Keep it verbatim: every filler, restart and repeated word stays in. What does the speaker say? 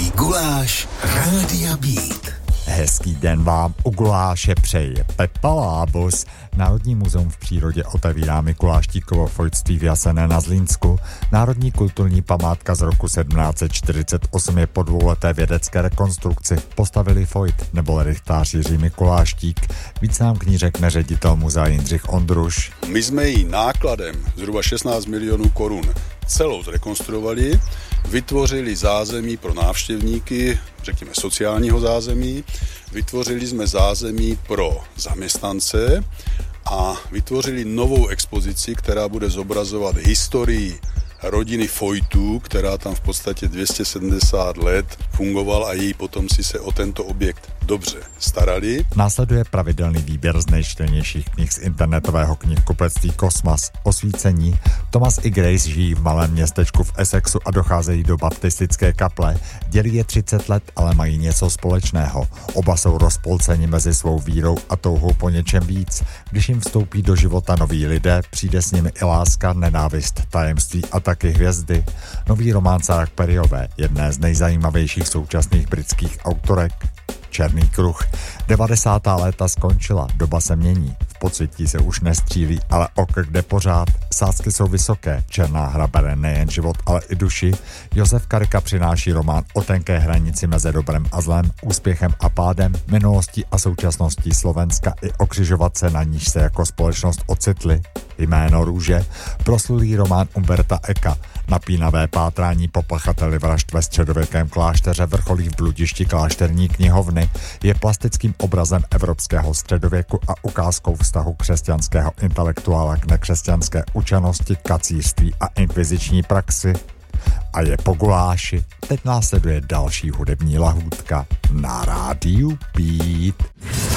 Hudební guláš Rádia Beat. Hezký den vám u guláše přeje Pepa Lábus. Národní muzeum v přírodě otevírá Mikuláštíkovo fojtství v Jasené na Zlínsku. Národní kulturní památka z roku sedmnáct set čtyřicet osm je po dvouleté vědecké rekonstrukci. Postavili fojt nebo rychtář Jiří Mikuláštík. Víc nám k ní řekne ředitel muzea Jindřich Ondruš. My jsme ji nákladem zhruba šestnáct milionů korun celou zrekonstruovali, vytvořili zázemí pro návštěvníky, řekněme sociálního zázemí, vytvořili jsme zázemí pro zaměstnance a vytvořili novou expozici, která bude zobrazovat historii rodiny Fojtů, která tam v podstatě dvě stě sedmdesát let fungovala a její potomci se o tento objekt dobře starali. Následuje pravidelný výběr z nejčtenějších knih z internetového knihkupectví Kosmas. Osvícení. Thomas i Grace žijí v malém městečku v Essexu a docházejí do baptistické kaple. Dělí je třicet let, ale mají něco společného. Oba jsou rozpolceni mezi svou vírou a touhou po něčem víc. Když jim vstoupí do života noví lidé, přijde s nimi i láska, nenávist, tajemství a taky hvězdy. Nový román Sarah Perryové, jedné z nejzajímavějších současných britských autorek. Černý kruh. devadesátá léta skončila, doba se mění. V pocití se už nestřílí, ale okrk jde pořád. Sázky jsou vysoké, černá hra bere nejen život, ale i duši. Josef Karika přináší román o tenké hranici mezi dobrem a zlem, úspěchem a pádem, minulostí a současností Slovenska i o křižovatce, na níž se jako společnost ocitli. Jméno růže, proslulý román Umberta Eka. Napínavé pátrání po pachateli vražd ve středověkém klášteře vrcholí v bludišti klášterní knihovny, je plastickým obrazem evropského středověku a ukázkou vztahu křesťanského intelektuála k nekřesťanské učenosti, kacířství a inkviziční praxi. A je po guláši. Teď následuje další hudební lahůdka na Rádiu Beat.